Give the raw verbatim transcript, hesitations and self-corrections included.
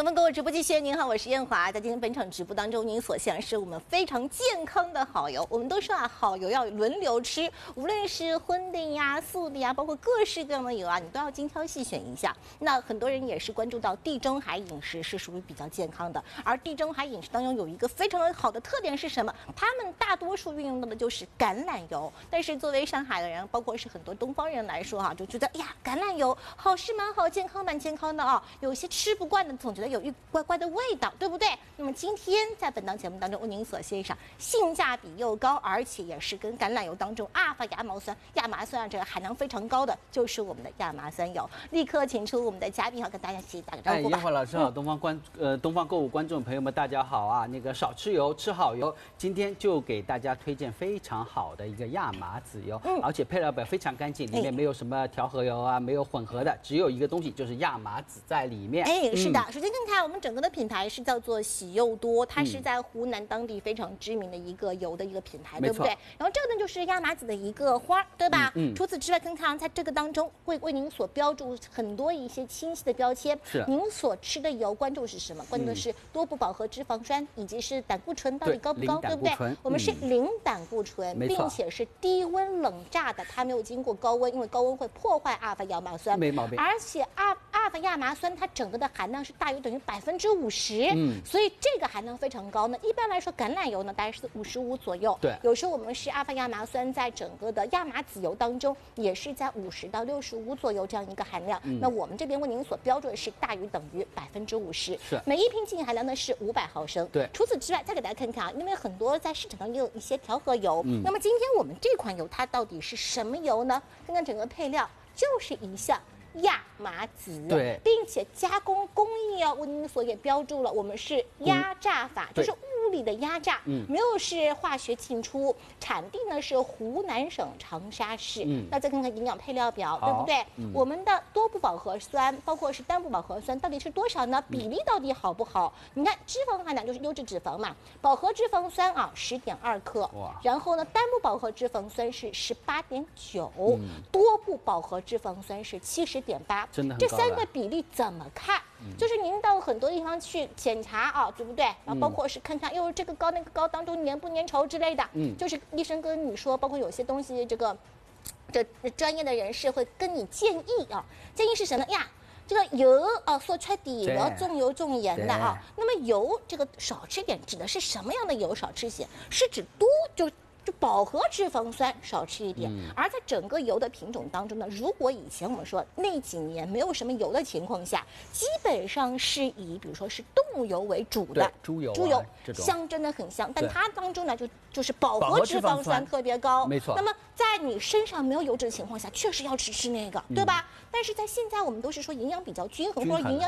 东方购物直播继续，您好，我是燕华。在今天本场直播当中，您所向是我们非常健康的好油。我们都说啊，好油要轮流吃，无论是荤的呀、素的呀，包括各式各样的油啊，你都要精挑细选一下。那很多人也是关注到地中海饮食是属于比较健康的，而地中海饮食当中有一个非常好的特点是什么？他们大多数运用到的就是橄榄油。但是作为上海的人，包括是很多东方人来说啊，就觉得哎呀，橄榄油好是蛮好，健康蛮健康的啊，有些吃不惯的总觉得有一怪怪的味道，对不对？那么今天在本档节目当中为您所欣赏，性价比又高，而且也是跟橄榄油当中阿尔法亚麻酸、亚麻酸啊这个含量非常高的，就是我们的亚麻酸油。立刻请出我们的嘉宾，好跟大家一起打个招呼吧。 哎，燕华老师好，东方观呃东方购物观众朋友们大家好啊！那个少吃油，吃好油。今天就给大家推荐非常好的一个亚麻籽油，嗯、而且配料表非常干净，里面没有什么调和油啊，没有混合的，只有一个东西就是亚麻籽在里面。 哎，是的。嗯、首先看看我们整个的品牌是叫做喜柚多，它是在湖南当地非常知名的一个油的一个品牌，对不对？然后这个呢就是亚麻籽的一个花，对吧？嗯嗯、除此之外，看看在这个当中会为您所标注很多一些清晰的标签。是。您所吃的油关注是什么？关注的是多不饱和脂肪酸，以及是胆固醇到底高不高， 对, 对不对？我们是零胆固醇，嗯、并且是低温冷榨的，它没有经过高温，因为高温会破坏阿尔法亚麻酸。 没毛病。 而且阿阿尔法亚麻酸它整个的含量是大于等于百分之五十，嗯，所以这个含量非常高呢。一般来说，橄榄油呢大概是五十五左右，对，有时候我们是阿尔法亚麻酸在整个的亚麻籽油当中也是在五十到六十五左右这样一个含量。嗯、那我们这边为您所标注的是大于等于百分之五十，是每一瓶净含量呢是五百毫升。对，除此之外，再给大家看看啊，因为很多在市场上也有一些调和油，嗯、那么今天我们这款油它到底是什么油呢？看看整个配料，就是一项亚麻籽，对，并且加工工艺啊，为您所也标注了，我们是压榨法，嗯、就是物理的压榨，嗯，没有是化学进出，产地呢是湖南省长沙市。嗯，那再看看营养配料表，对不对？嗯、我们的多不饱和酸，包括是单不饱和酸，到底是多少呢？比例到底好不好？你看脂肪含量就是优质脂肪嘛，饱和脂肪酸啊十点二克，哇，然后呢单不饱和脂肪酸是十八点九，多不饱和脂肪酸是七十点八，真的很高。这三个比例怎么看？嗯、就是您到很多地方去检查啊，对不对？然后包括是看看，哟、嗯，这个膏那个膏当中粘不粘稠之类的，嗯，就是医生跟你说，包括有些东西，这个这专业的人士会跟你建议啊，建议是什么呀？这个油啊，说缺底了，重油重盐的啊。那么油这个少吃点，指的是什么样的油少吃些？是指多就。就饱和脂肪酸少吃一点，嗯、而在整个油的品种当中呢，如果以前我们说那几年没有什么油的情况下，基本上是以比如说是动物油为主的， 猪油、啊， 猪油香真的很香，但它当中呢就就是饱和脂肪酸特别高，没错。那么在你身上没有油脂的情况下，确实要吃吃那个，嗯、对吧？但是在现在我们都是说营养比较均衡，均衡或者营养。